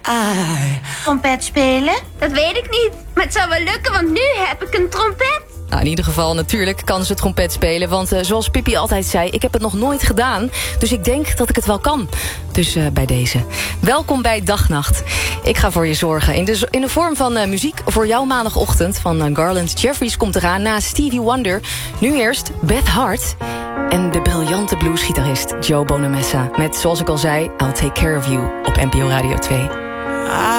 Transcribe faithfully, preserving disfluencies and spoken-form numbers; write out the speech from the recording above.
I. Trompet spelen? Dat weet ik niet, maar het zou wel lukken, want nu heb ik een trompet. Nou, in ieder geval, natuurlijk kan ze trompet spelen. Want uh, zoals Pippi altijd zei, ik heb het nog nooit gedaan. Dus ik denk dat ik het wel kan. Dus uh, bij deze. Welkom bij Dagnacht. Ik ga voor je zorgen. In de, in de vorm van uh, muziek voor jouw maandagochtend. Van uh, Garland Jeffries komt eraan na Stevie Wonder. Nu eerst Beth Hart. En de briljante bluesgitarist Joe Bonamessa. Met, zoals ik al zei, I'll Take Care of You op N P O Radio twee. I